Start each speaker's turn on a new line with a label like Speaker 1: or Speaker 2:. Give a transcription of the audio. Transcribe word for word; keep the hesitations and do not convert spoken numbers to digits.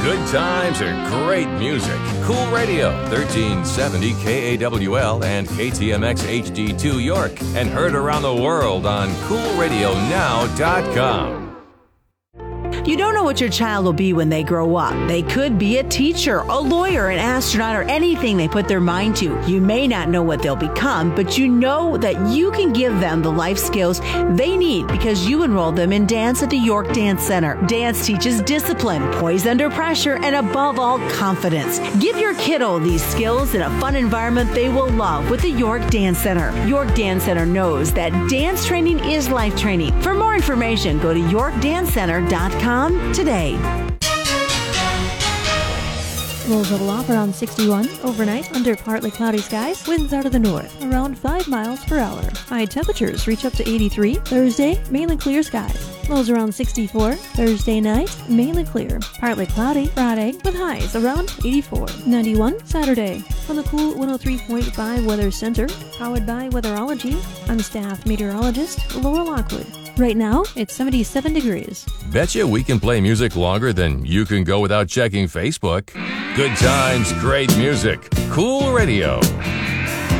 Speaker 1: Good times and great music. Cool Radio, thirteen seventy K A W L and K T M X H D two York, and heard around the world on cool radio now dot com.
Speaker 2: You don't know what your child will be when they grow up. They could be a teacher, a lawyer, an astronaut, or anything they put their mind to. You may not know what they'll become, but you know that you can give them the life skills they need because you enrolled them in dance at the York Dance Center. Dance teaches discipline, poise under pressure, and above all, confidence. Give your kiddo these skills in a fun environment they will love with the York Dance Center. York Dance Center knows that dance training is life training. For more information, go to york dance center dot com today.
Speaker 3: Lows level off around sixty-one. Overnight, under partly cloudy skies. Winds out of the north, around five miles per hour. High temperatures reach up to eighty-three. Thursday, mainly clear skies. Lows around sixty-four. Thursday night, mainly clear. Partly cloudy. Friday, with highs around eighty-four. ninety-one. Saturday. On the cool one oh three point five Weather Center, powered by Weatherology, I'm staff meteorologist Laura Lockwood. Right now, it's seventy-seven degrees.
Speaker 1: Betcha we can play music longer than you can go without checking Facebook. Good times, great music. Cool Radio.